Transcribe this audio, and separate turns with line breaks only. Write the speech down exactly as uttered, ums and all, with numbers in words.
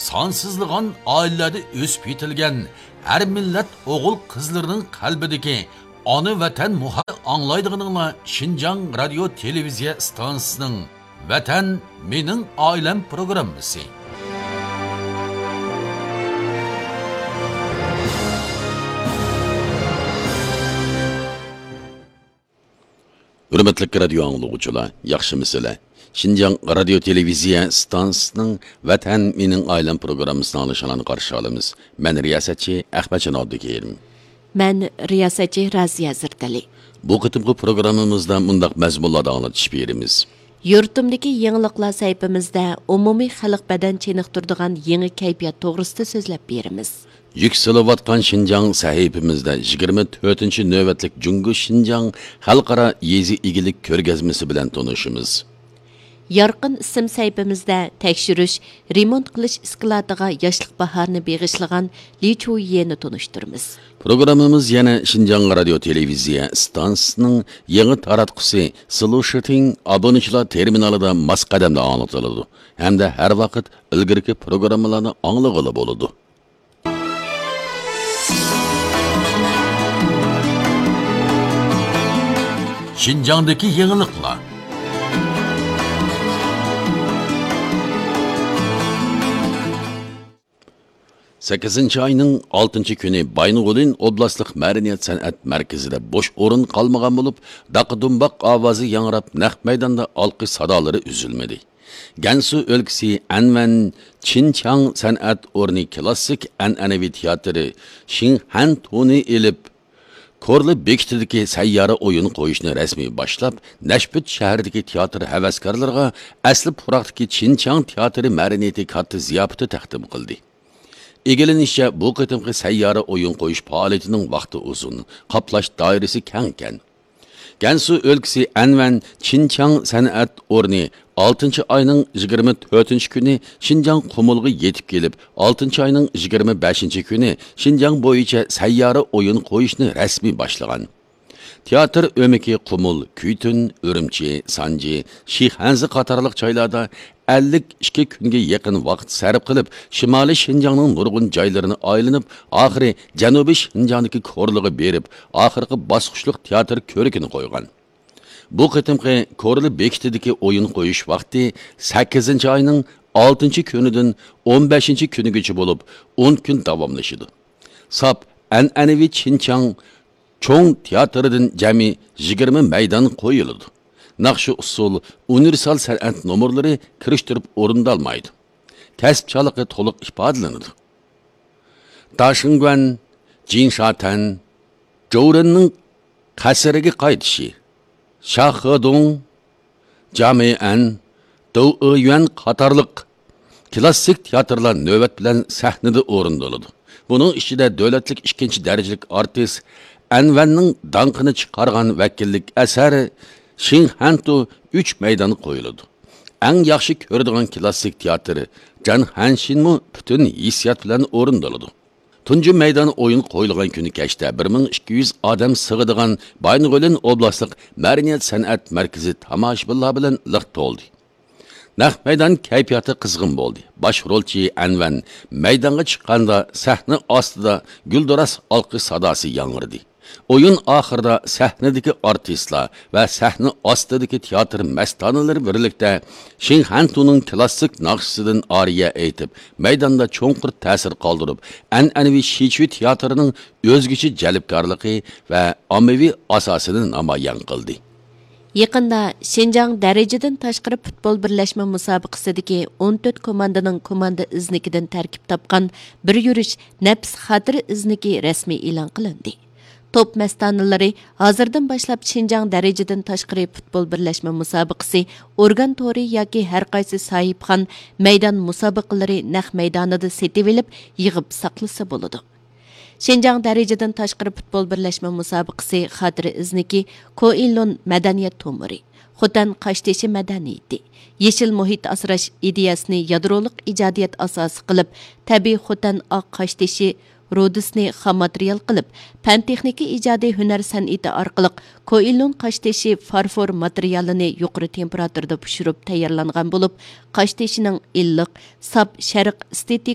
sonsuzlagan ailelerde ösüp yetilgen her millet oğul kızlarının kalbideki ana vatan muhabbeti anlaydıgınınla Şinjan Radyo Televizya Stansiyasının Vatan Mening Ailem programmasi. Hürmetli radyo anlıqçılar, yaxşımısılar. Şinjan Radyo Televizya Stansiyasının Vatan Mening Ailem programmasını alışalan qarşı alımız. Ben riyasetçi Ahmetcan Abdükerim.
Ben riyasetçi Raziya Zirtali.
Bu qıtımqı programımızda mundaq məzmunlarda anlatış berimiz.
Yurtumdaki yeniliklar sayfamızda umumi xalq badan çeniqtirdigan yeni kayfiyat to'g'risida so'zlab beramiz.
Yükselivatkan Şinjan sahifimizde yigirma to'rtinchi növbetlik Jungu Şinjan Xalqaro yezi igilik ko'rgazmasi bilan tanışımız.
Yarqin ism sayfamizda tekshirish, remont qilish isklatiga yoshlik bahorini beg'ishlagan Li Chuyeni tanishtiramiz.
Programımız yana Şinjan Radyo Televizya Stansiyasının yangi taratqusi Solution abonechilar terminalida mas qadamda anlatıladi. Hamda har vaqt ilgirki programmalarni anglag'ili bo'ladi. Şinjan'daki yeniliklar. sakkizinchi ayning oltinchi kuni Baynug'ulin Oblastlik Madaniyat san'at markazida bo'sh o'rin qolmagan bo'lib, daqidumboq ovozi yangrab naq maydonda olqish sadolari uzilmadi. Gansu o'lkasi Anvan Chinchang san'at o'rni klassik an'anaviy teatri Xinhan Tuni elib Korli bekitidagi sayyora o'yin qo'yishni rasmiy boshlab, Nashbut shahridagi teatr havaskorlariga asli Puraqdagi Chinchang teatri madaniyati katta ziyofati taqdim qildi. Egelenişçe bu qıtımqı sayyora o'yin qo'yish faoliyatining vaqti uzun, qaplash doirasi kengkan. Gansu o'lkasi Anvan Chinchang san'at o'rni oltinchi ayning yigirma to'rtinchi kuni Xinjiang Qumulga yetib kelib, oltinchi ayning yigirma beshinchi kuni Xinjiang bo'yicha sayyora o'yin qo'yishni rasmiy boshlagan. Teatr ömeki Qumul, Kuytun, Urumchi, Sanji, Shihanzi qatorliq joylarda ellik ikki kunga yaqin vaqt sarf qilib, Shimoliy Xinjiangning nurg'un joylarini aylanib, oxiri Janubiy Xinjiangdagi ko'rliga berib, oxirgi bosqichliq teatr ko'rikini qo'ygan. Bu qitimqi ko'rli bekitidagi o'yin qo'yish vaqti sakkizinchi ayning oltinchi kunidan o'n beshinchi kunigacha bo'lib, o'n kun davomlashadi. Sap an'anaviy Xinjiang Çoğun teatridan jami yigirma maydon qo'yiladi. Naqshi usul, universal san'at nomerlari kirishtirib o'rindalmaydi. Kasbchiligi to'liq ifodalanadi. Dashingguan, Jinshatan, Zhourenning qasriga qaytishi, Shahedong, Jamian, Dou'yuan qatorliq klassik teatrlar navbat bilan sahnada o'rindaladi. Buning ichida davlatlik ikkinchi darajalik artist Anvanning danqini chiqargan vakillik asari Xinhantu uch maydon qo'yiladi. Eng yaxshi ko'radigan klassik teatri Jan Hanshinmu butun hissiyat bilan o'rindaladi. Tunji maydon o'yin qo'yilgan kuni kechda bir ming ikki yuz odam sig'adigan Baynug'ulin Oblastlik Madaniyat san'at markazi tomoshabinlar bilan liq to'ldi. Naq maydon kayfiyati qizg'in bo'ldi. Bosh rolchi Anvan maydonga chiqqanda sahna ostida gulduras olqish sadosi yangradi. Oyun oxirida sahnadagi artistlar va sahna ostidagi teatr mastonalari birlikda Xinhantuning klassik naqshisidan ariya aytib, maydonda cho'nqir ta'sir qoldirib, an'anaviy Xichui teatrining o'zgacha jalbkorligi va ommaviy asosini namoyon qildi.
Yaqında Şinjan darajadan tashqari futbol birlashma musobaqasidagi o'n to'rt komandaning komanda iznikidan tarkib topgan bir yurish nafs xatiri izniki rasmiy e'lon qilindi. Top mastonalari hozirdan boshlab Şinjan darajadan tashqari futbol birlashma musobaqasi organ tori yoki har qaysi sohibxon maydon musobaqalari naq maydonida setib olib, yig'ib saqlasa bo'ladi. Şinjan darajadan tashqari futbol birlashma musobaqasi xatiri izniki Koilon madaniyat tomiri, Xotan Qashteshi madaniyati, Yeshil muhit asrash ideyasini yadroliq ijodiyat asosi qilib, tabiiy Xotan oq Qashteshi rodisni xam material qilib, pan texnika ijodiy hunar san'ati orqali Koilon Qashteshi farfor materialini yuqori temperaturada pishirib tayyorlangan bo'lib, Qashteshining illiq, sap sharq estetik